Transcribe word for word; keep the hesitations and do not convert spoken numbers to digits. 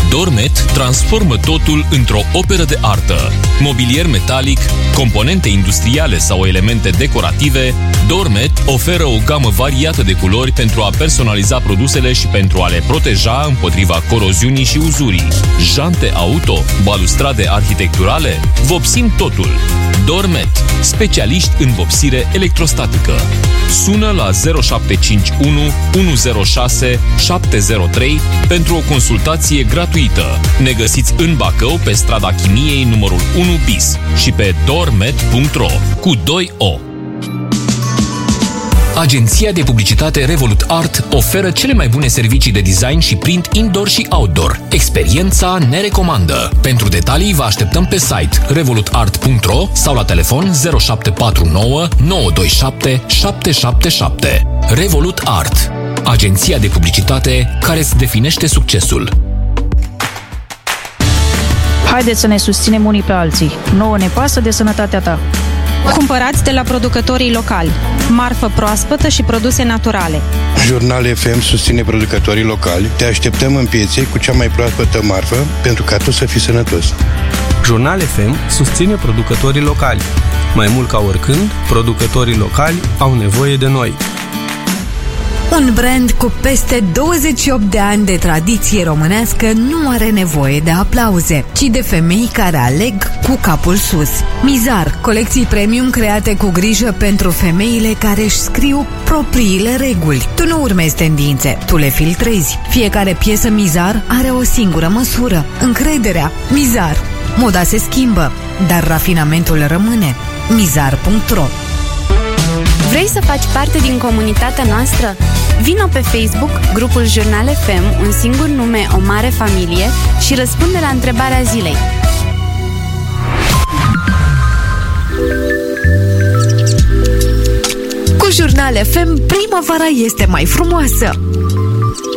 Dormet transformă totul într-o operă de artă. Mobilier metalic, componente industriale sau elemente decorative, Dormet oferă o gamă variată de culori pentru a personaliza produsele și pentru a le proteja împotriva coroziunii și uzurii. Jante auto, balustrade arhitecturale, vopsim totul. Dormet, specialiști în vopsire electrostatică. Sună la zero șapte cinci unu unu zero șase șapte zero trei pentru o consultație gratuită. Ne găsiți în Bacău pe strada Chimiei numărul unu bis și pe dormet punct ro cu doi O. Agenția de publicitate Revolut Art oferă cele mai bune servicii de design și print indoor și outdoor. Experiența ne recomandă. Pentru detalii vă așteptăm pe site revolut art punct ro sau la telefon zero șapte patru nouă nouă doi șapte șapte șapte șapte. Revolut Art, agenția de publicitate care îți definește succesul. Haideți să ne susținem unii pe alții. Nouă ne pasă de sănătatea ta. Cumpărați de la producătorii locali. Marfă proaspătă și produse naturale. Jurnal F M susține producătorii locali. Te așteptăm în piețe cu cea mai proaspătă marfă pentru ca tu să fii sănătos. Jurnal F M susține producătorii locali. Mai mult ca oricând, producătorii locali au nevoie de noi. Un brand cu peste douăzeci și opt de ani de tradiție românească nu are nevoie de aplauze, ci de femei care aleg cu capul sus. Mizar, colecții premium create cu grijă pentru femeile care își scriu propriile reguli. Tu nu urmezi tendințe, tu le filtrezi. Fiecare piesă Mizar are o singură măsură: încrederea. Mizar. Moda se schimbă, dar rafinamentul rămâne. Mizar punct ro. Vrei să faci parte din comunitatea noastră? Vino pe Facebook, grupul Jurnal F M, un singur nume, o mare familie, și răspunde la întrebarea zilei. Cu Jurnal F M, primăvara este mai frumoasă.